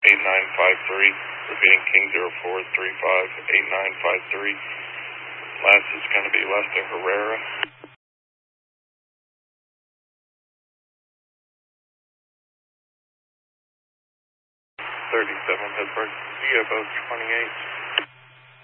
8953. Repeating, King 0435 8953. Last is going to be Lester Herrera. 37 Pittsburgh. You have both 28.